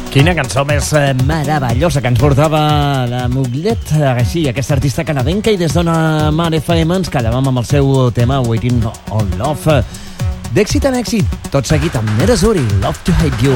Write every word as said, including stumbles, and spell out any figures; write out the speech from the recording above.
Quina cançó més eh, meravellosa que ens portava la Muglet, així, aquesta artista canadenca, i des d'Ona Mar F M ens quedàvem amb el seu tema Waiting on Love. D'èxit en èxit, tot seguit amb Nera Zuri, Love to Hate You.